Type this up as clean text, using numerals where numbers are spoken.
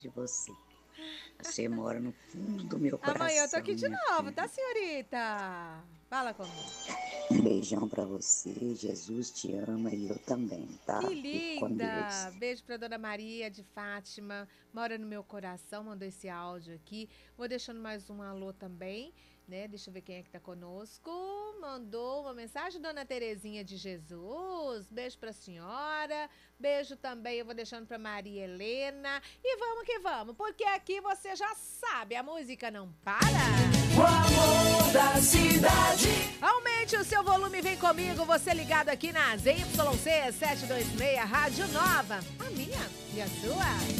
de você. Você mora no fundo do meu coração, Amanhã eu tô aqui de minha novo, tá, filha. senhorita? Fala comigo. Um beijão pra você. Jesus te ama e eu também, tá? Que Fique com Deus. linda! Beijo pra Dona Maria de Fátima, mora no meu coração, mandou esse áudio aqui. Vou deixando mais um alô também, né? Deixa eu ver quem é que tá conosco. Mandou uma mensagem, Dona Terezinha de Jesus. Beijo pra senhora. Beijo também, eu vou deixando pra Maria Helena. E vamos que vamos, porque aqui você já sabe, a música não para. O amor da cidade. Aumente o seu volume, vem comigo, você ligado aqui na ZYC 726, Rádio Nova. A minha e a sua.